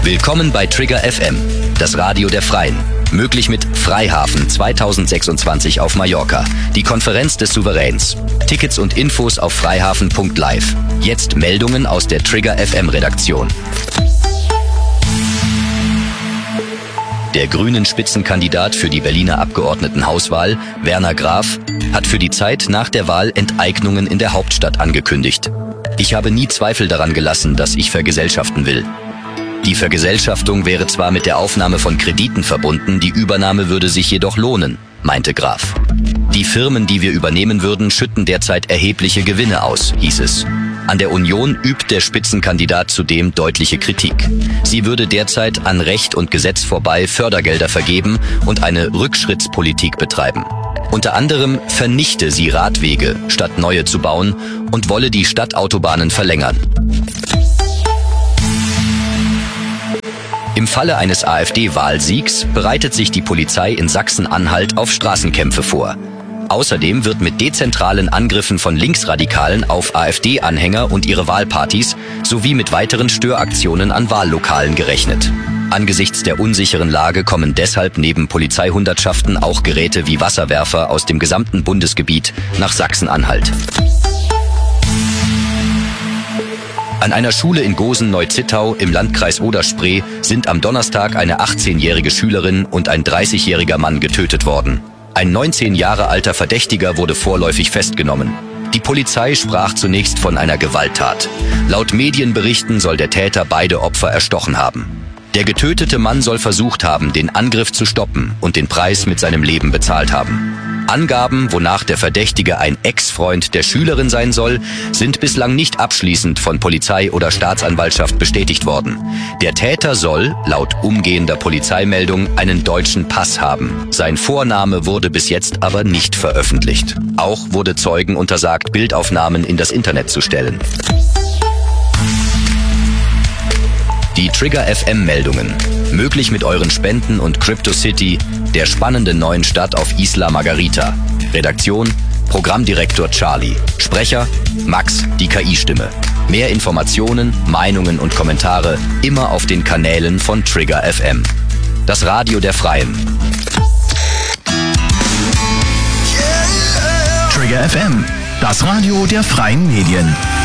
Willkommen bei Trigger FM, das Radio der Freien. Möglich mit Freihafen 2026 auf Mallorca, die Konferenz des Souveräns. Tickets und Infos auf freihafen.live. Jetzt Meldungen aus der Trigger FM Redaktion. Der grünen Spitzenkandidat für die Berliner Abgeordnetenhauswahl, Werner Graf, hat für die Zeit nach der Wahl Enteignungen in der Hauptstadt angekündigt. Ich habe nie Zweifel daran gelassen, dass ich vergesellschaften will. Die Vergesellschaftung wäre zwar mit der Aufnahme von Krediten verbunden, die Übernahme würde sich jedoch lohnen, meinte Graf. Die Firmen, die wir übernehmen würden, schütten derzeit erhebliche Gewinne aus, hieß es. An der Union übt der Spitzenkandidat zudem deutliche Kritik. Sie würde derzeit an Recht und Gesetz vorbei Fördergelder vergeben und eine Rückschrittspolitik betreiben. Unter anderem vernichte sie Radwege, statt neue zu bauen, und wolle die Stadtautobahnen verlängern. Im Falle eines AfD-Wahlsiegs bereitet sich die Polizei in Sachsen-Anhalt auf Straßenkämpfe vor. Außerdem wird mit dezentralen Angriffen von Linksradikalen auf AfD-Anhänger und ihre Wahlpartys sowie mit weiteren Störaktionen an Wahllokalen gerechnet. Angesichts der unsicheren Lage kommen deshalb neben Polizeihundertschaften auch Geräte wie Wasserwerfer aus dem gesamten Bundesgebiet nach Sachsen-Anhalt. An einer Schule in Gosen-Neuzittau im Landkreis Oder-Spree sind am Donnerstag eine 18-jährige Schülerin und ein 30-jähriger Mann getötet worden. Ein 19 Jahre alter Verdächtiger wurde vorläufig festgenommen. Die Polizei sprach zunächst von einer Gewalttat. Laut Medienberichten soll der Täter beide Opfer erstochen haben. Der getötete Mann soll versucht haben, den Angriff zu stoppen und den Preis mit seinem Leben bezahlt haben. Angaben, wonach der Verdächtige ein Ex-Freund der Schülerin sein soll, sind bislang nicht abschließend von Polizei oder Staatsanwaltschaft bestätigt worden. Der Täter soll, laut umgehender Polizeimeldung, einen deutschen Pass haben. Sein Vorname wurde bis jetzt aber nicht veröffentlicht. Auch wurde Zeugen untersagt, Bildaufnahmen in das Internet zu stellen. Die Trigger FM Meldungen. Möglich mit euren Spenden und CryptoCity, der spannenden neuen Stadt auf Isla Margarita. Redaktion, Programmdirektor Charlie. Sprecher, Max, die KI-Stimme. Mehr Informationen, Meinungen und Kommentare immer auf den Kanälen von Trigger FM. Das Radio der Freien. Trigger FM, das Radio der Freien Medien.